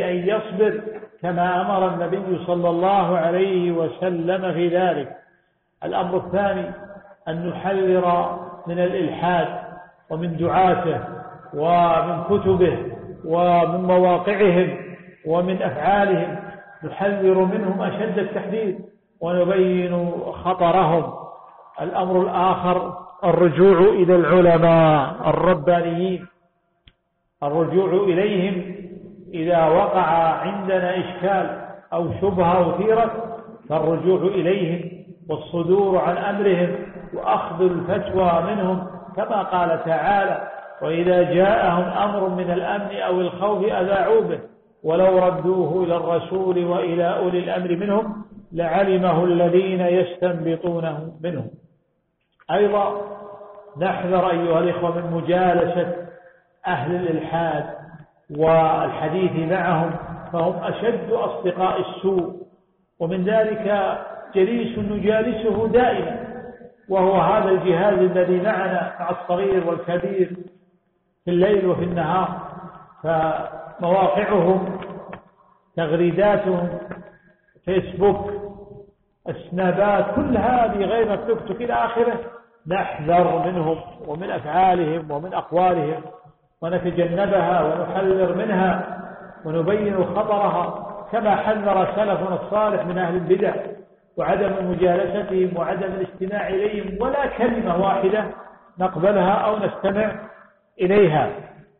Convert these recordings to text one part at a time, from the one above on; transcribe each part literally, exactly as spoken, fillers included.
أن يصبر كما أمر النبي صلى الله عليه وسلم في ذلك. الأمر الثاني أن نحذر من الإلحاد ومن دعاته ومن كتبه ومن مواقعهم ومن أفعالهم، نحذر منهم أشد التحذير ونبين خطرهم. الأمر الآخر الرجوع إلى العلماء الربانيين، الرجوع إليهم إذا وقع عندنا إشكال أو شبهة أثيرت، فالرجوع إليهم والصدور عن أمرهم وأخذ الفتوى منهم، كما قال تعالى: وإذا جاءهم أمر من الأمن أو الخوف أذاعوا به ولو ردوه إلى الرسول وإلى أولي الأمر منهم لعلمه الذين يستنبطونه منهم. أيضا نحذر أيها الإخوة من مجالسة أهل الإلحاد والحديث معهم، فهم أشد أصدقاء السوء، ومن ذلك جليس نجالسه دائما، وهو هذا الجهاز الذي معنا مع الصغير والكبير في الليل وفي النهار. فمواقعهم، تغريداتهم، فيسبوك، السنابات، كل هذه غير مكتوبة إلى آخره، نحذر منهم ومن أفعالهم ومن أقوالهم ونتجنبها ونحذر منها ونبين خطرها، كما حذر سلفنا الصالح من أهل البدع وعدم مجالستهم وعدم الاستماع إليهم، ولا كلمة واحدة نقبلها أو نستمع إليها.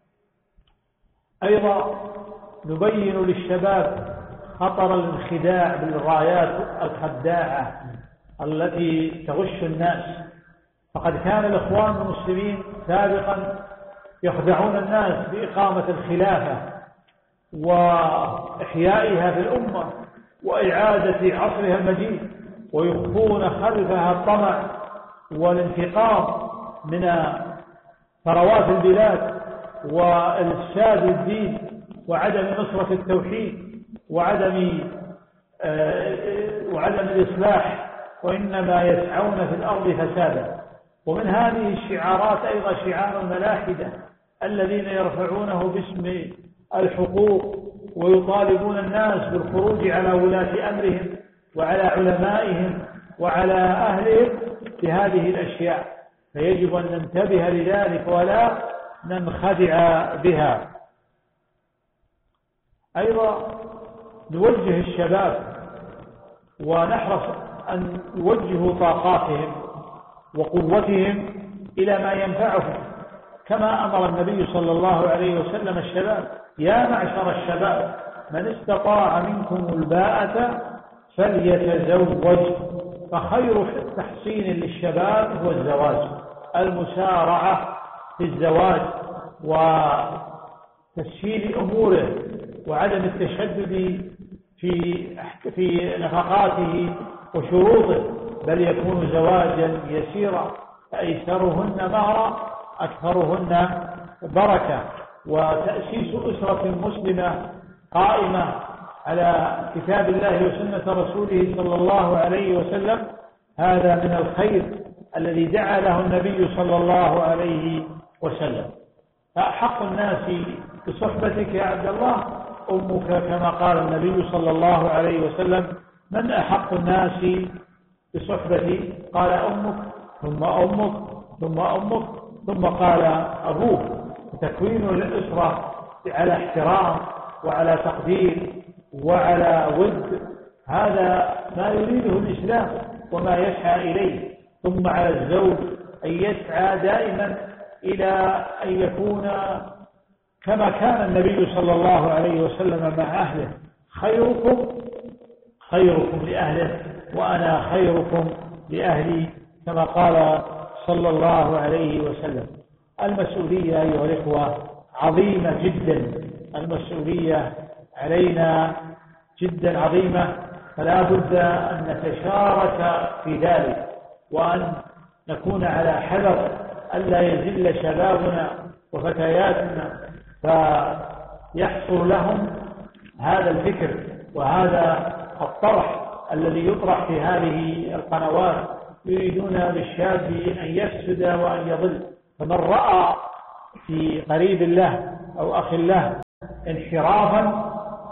أيضا نبين للشباب خطر الانخداع بالغايات الخداعة التي تغش الناس، فقد كان الإخوان المسلمين سابقا يخدعون الناس بإقامة الخلافة وإحيائها في الأمة وإعادة عصرها المجيد، ويخفون خلفها الطمع والانتقام من ثروات البلاد وإفساد الدين وعدم نصرة التوحيد وعدم وعدم الإصلاح، وإنما يسعون في الأرض فسادا. ومن هذه الشعارات أيضا شعار الملاحدة الذين يرفعونه باسم الحقوق ويطالبون الناس بالخروج على ولاة أمرهم وعلى علمائهم وعلى أهلهم بهذه الأشياء، فيجب أن ننتبه لذلك ولا ننخدع بها. أيضا نوجه الشباب ونحرص أن يوجهوا طاقاتهم وقوتهم إلى ما ينفعهم، كما أمر النبي صلى الله عليه وسلم الشباب: يا معشر الشباب من استطاع منكم الباءة فليتزوج، فخير تحصين للشباب هو الزواج، المسارعة في الزواج وتسهيل أموره وعدم التشدد في في نفقاته وشروطه، بل يكون زواجا يسيرا، فأيسرهن مهرا أكثرهن بركة. وتأسيس أسرة مسلمة قائمة على كتاب الله وسنة رسوله صلى الله عليه وسلم، هذا من الخير الذي دعا له النبي صلى الله عليه وسلم. فأحق الناس بصحبتك يا عبد الله أمك، كما قال النبي صلى الله عليه وسلم: من أحق الناس بصحبتي؟ قال أمك، ثم أمك، ثم أمك، ثم قال أبوك. تكوين الأسرة على احترام وعلى تقدير وعلى ود، هذا ما يريده الإسلام وما يسعى إليه. ثم على الزوج أن يسعى دائما إلى أن يكون كما كان النبي صلى الله عليه وسلم مع أهله: خيركم خيركم لأهله وأنا خيركم لأهلي، كما قال صلى الله عليه وسلم. المسؤولية أيها الإخوة عظيمة جدا، المسؤولية علينا جدا عظيمة، فلا بد أن نتشارك في ذلك وأن نكون على حذر ألا يزل شبابنا وفتياتنا فيحصل لهم هذا الفكر وهذا الطرح الذي يطرح في هذه القنوات، يريدون بالشاب أن يفسد وأن يضل. فمن رأى في قريب له أو أخ له انحرافا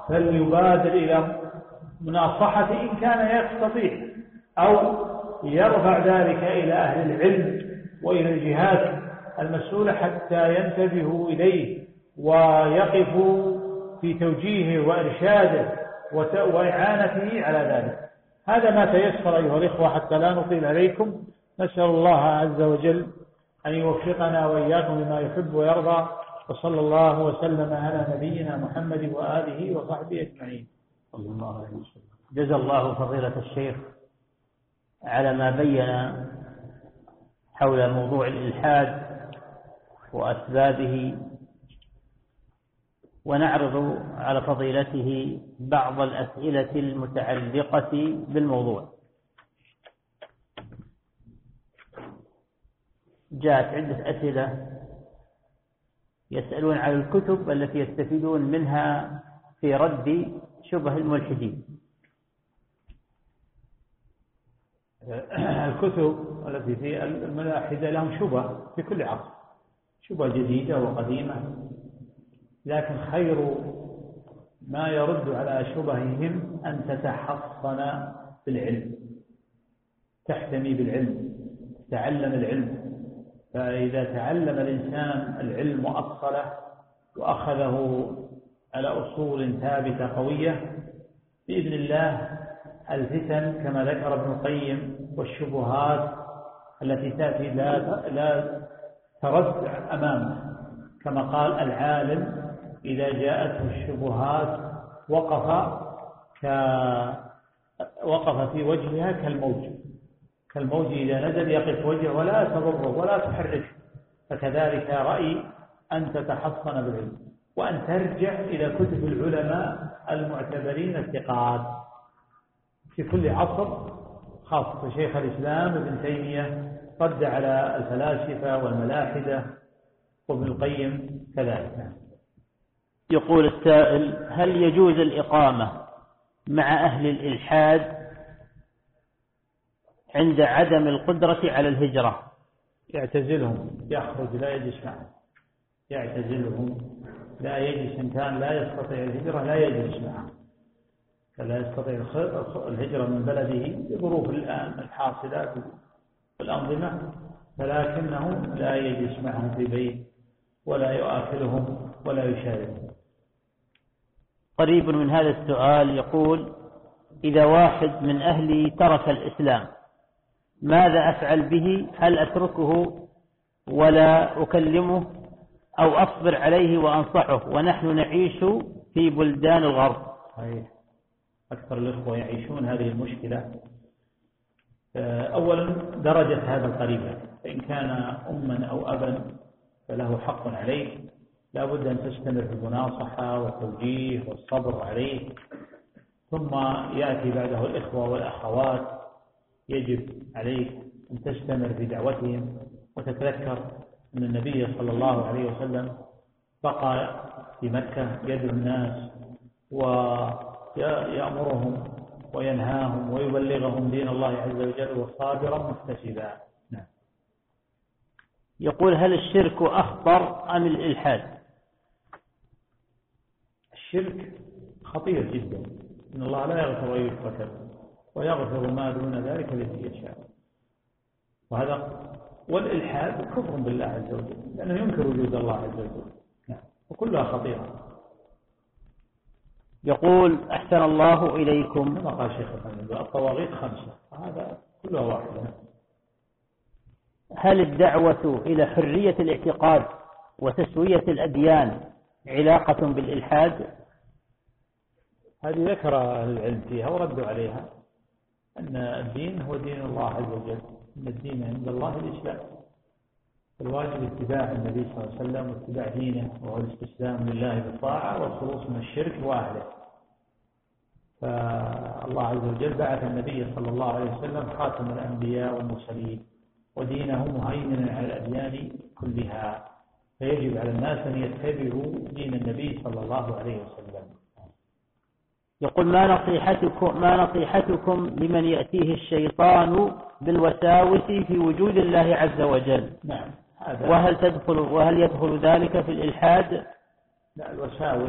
فليبادر إلى مناصحة إن كان يستطيع، أو يرفع ذلك إلى أهل العلم وإلى الجهات المسؤولة حتى ينتبهوا إليه ويقفوا في توجيهه وإرشاده وإعانته على ذلك. هذا ما تيسر أيها الإخوة حتى لا نطيل عليكم. نسأل الله عز وجل أن يوفقنا وإياكم لما يحب ويرضى، وصلى الله وسلم على نبينا محمد وآله وصحبه أجمعين. صلى الله عليه وسلم. جزا الله فضيلة الشيخ على ما بين حول موضوع الإلحاد وأسبابه، ونعرض على فضيلته بعض الأسئلة المتعلقة بالموضوع. جاءت عدة أسئلة يسألون عن الكتب التي يستفيدون منها في رد شبه الملحدين. الكتب التي في الملاحدة لهم شبه في كل عصر، شبه جديدة وقديمة، لكن خير ما يرد على شبههم أن تتحصن بالعلم، تحتمي بالعلم، تعلم العلم. فإذا تعلم الإنسان العلم وأصله وأخذه على أصول ثابتة قوية، بإذن الله الفتن كما ذكر ابن القيم والشبهات التي تأتي لا لا ترد أمامه، كما قال العالم إذا جاءته الشبهات وقف ك وقف في وجهها كالموج، كالموج إذا نزل يقف وجهه ولا تضره ولا تحرك. فكذلك رأي أن تتحصن بالعلم، وأن ترجع إلى كتب العلماء المعتبرين الثقات في كل عصر، خاصة شيخ الإسلام ابن تيمية رد على الفلاسفة والملاحدة، وابن القيم كذلك. يقول السائل: هل يجوز الإقامة مع أهل الإلحاد عند عدم القدرة على الهجرة؟ يعتزلهم، يخرج، لا يجلس معهم، يعتزلهم، لا يجلس. إن كان لا يستطيع الهجرة لا يجلس معهم، فلا يستطيع الهجرة من بلده بظروف الآن الحاصلات والأنظمة، ولكنه لا يجلس معهم في بيت ولا يؤكلهم ولا يشاركهم. قريب من هذا السؤال يقول: إذا واحد من أهلي ترك الإسلام ماذا أفعل به؟ هل أتركه ولا أكلمه أو أصبر عليه وأنصحه ونحن نعيش في بلدان الغرب؟ صحيح، أكثر الإخوة يعيشون هذه المشكلة. أولا درجة هذا القريب، فإن كان أما أو أبا فله حق عليه، لا بد أن تستمر في المناصحة والتوجيه والصبر عليه. ثم يأتي بعده الإخوة والأخوات، يجب عليك أن تستمر في دعوتهم وتتذكر أن النبي صلى الله عليه وسلم بقى في مكة يدعو الناس ويأمرهم وينهاهم ويبلغهم دين الله عز وجل وصابرا محتسبا. نعم. يقول: هل الشرك أخطر أم الإلحاد؟ الشرك خطير جدا، إن الله لا يغفر أن يشرك به ويغفر ما دون ذلك لمن يشاء. وهذا والإلحاد كفر بالله عز وجل، لأنه ينكر وجود الله عز وجل. نعم. وكلها خطيرة. يقول: أحسن الله إليكم. كما قال شيخ الطواغيت خمسة، هذا كلها واحدة. هل الدعوة إلى حرية الاعتقاد وتسوية الأديان علاقة بالإلحاد؟ هذه ذكر أهل العلم فيها وردوا عليها، أن الدين هو دين الله عز وجل، أن الدين عند الله الإسلام، الواجب اتباع النبي صلى الله عليه وسلم واتباع دينه، وهو الاستسلام لله بالطاعة والخلوص من الشرك وأهله. فالله عز وجل بعث النبي صلى الله عليه وسلم خاتم الأنبياء والمرسلين، ودينه مهيمنا على الأديان كلها، فيجب على الناس أن يتبعوا دين النبي صلى الله عليه وسلم. يقول: ما نصيحتكم ما نصيحتكم لمن يأتيه الشيطان بالوساوس في وجود الله عز وجل؟ نعم. هذا وهل تدخل وهل يدخل ذلك في الإلحاد؟ لا، الوساوس